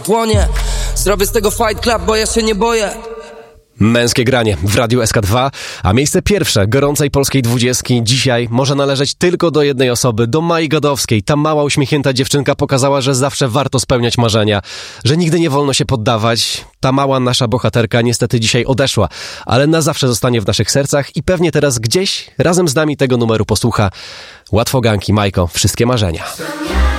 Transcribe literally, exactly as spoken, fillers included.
Dłonie, zrobię z tego fight club, bo ja się nie boję. Męskie granie w Radiu S K dwa, a miejsce pierwsze gorącej polskiej dwudziestki dzisiaj może należeć tylko do jednej osoby, do Mai Godowskiej. Ta mała, uśmiechnięta dziewczynka pokazała, że zawsze warto spełniać marzenia, że nigdy nie wolno się poddawać. Ta mała nasza bohaterka niestety dzisiaj odeszła, ale na zawsze zostanie w naszych sercach i pewnie teraz gdzieś razem z nami tego numeru posłucha. Łatwoganki, Majko, wszystkie marzenia.